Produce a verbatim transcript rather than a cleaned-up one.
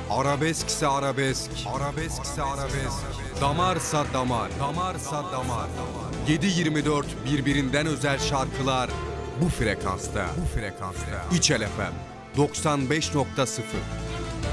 Arabeskse arabesk, arabeskse arabesk, damarsa damar, damarsa damar. yedi yirmi dört birbirinden özel şarkılar bu frekansta, bu frekansta. İçel F M doksan beş nokta sıfır.